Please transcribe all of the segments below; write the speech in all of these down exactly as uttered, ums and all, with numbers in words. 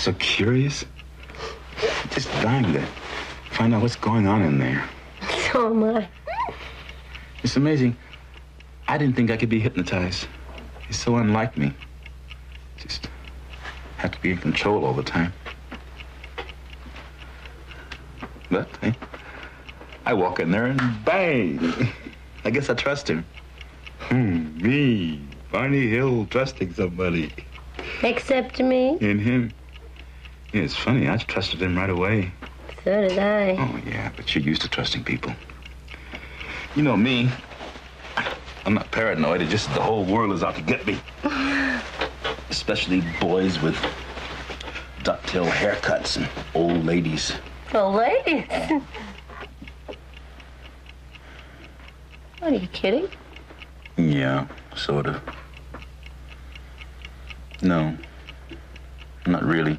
so curious. Just dying to find out what's going on in there. So am I. It's amazing. I didn't think I could be hypnotized. He's so unlike me. Just have to be in control all the time. But hey, I walk in there and bang. I guess I trust him. Hmm, me, Barney Hill, trusting somebody. Except me? In him. Yeah, it's funny. I trusted him right away. So did I. Oh, yeah, but you're used to trusting people. You know me. I'm not paranoid. It's just the whole world is out to get me. Especially boys with ducktail haircuts and old ladies. Old ladies? What, are you kidding? Yeah, sort of. No, not really.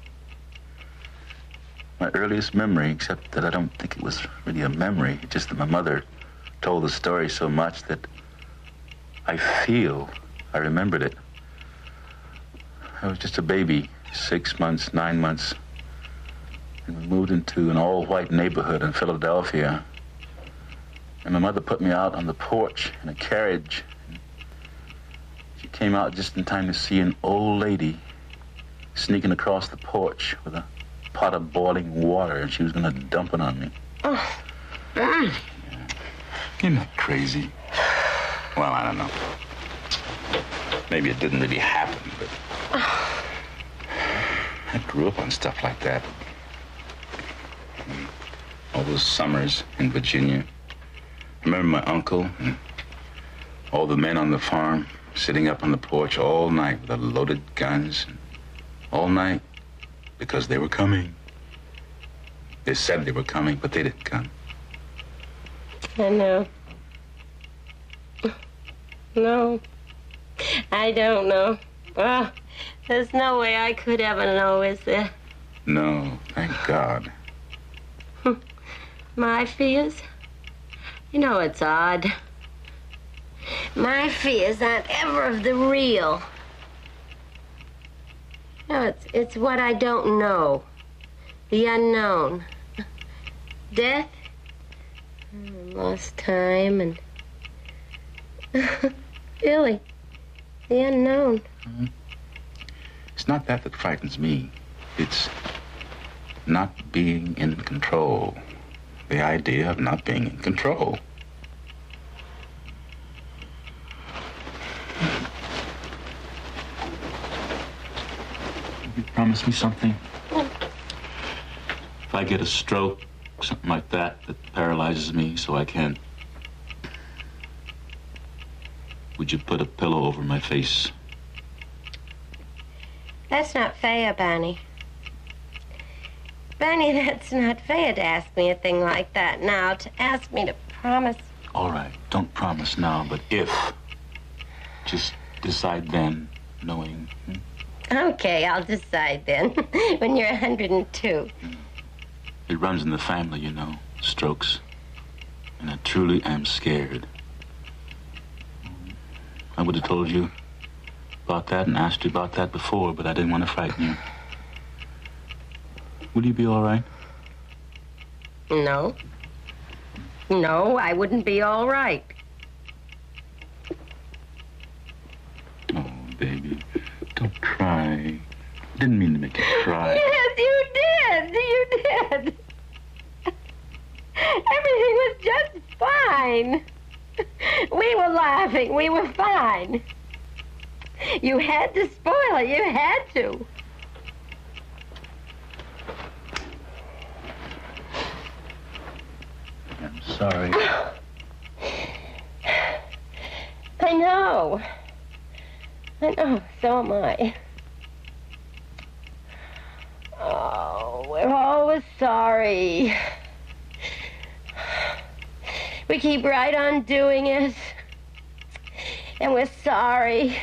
My earliest memory, except that I don't think it was really a memory, just that my mother told the story so much that I feel I remembered it. I was just a baby, six months, nine months, and we moved into an all-white neighborhood in Philadelphia. And my mother put me out on the porch in a carriage. She came out just in time to see an old lady sneaking across the porch with a pot of boiling water, and she was going to dump it on me. Oh. Mm. Yeah. You're not crazy. Well, I don't know. Maybe it didn't really happen, but I grew up on stuff like that. All those summers in Virginia. I remember my uncle and all the men on the farm sitting up on the porch all night with their loaded guns. All night because they were coming. They said they were coming, but they didn't come. I know. No. I don't know. Well, there's no way I could ever know, is there? No, thank God. My fears? You know, it's odd. My fears aren't ever of the real. No, it's, it's what I don't know. The unknown. Death, lost time, and really, the unknown. Mm-hmm. It's not that that frightens me. It's not being in control. The idea of not being in control. You promise me something? If I get a stroke, something like that, that paralyzes me so I can't, would you put a pillow over my face? That's not fair, Barney. Barney, that's not fair to ask me a thing like that now, to ask me to promise. All right, don't promise now, but if, just decide then, knowing. Hmm? Okay, I'll decide then, when you're one hundred two. It runs in the family, you know, strokes. And I truly am scared. I would have told you about that and asked you about that before, but I didn't want to frighten you. Would you be all right? No. No, I wouldn't be all right. Oh, baby, don't cry. Didn't mean to make you cry. Yes, you did. You did. Everything was just fine. We were laughing. We were fine. You had to spoil it. You had to. I'm sorry. I know. I know. So am I. Oh, we're always sorry. We keep right on doing it. And we're sorry.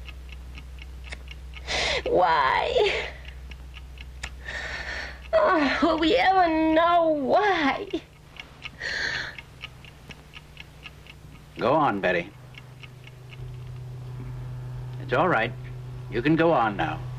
Why? Oh, will we ever know why? Go on, Betty. It's all right. You can go on now.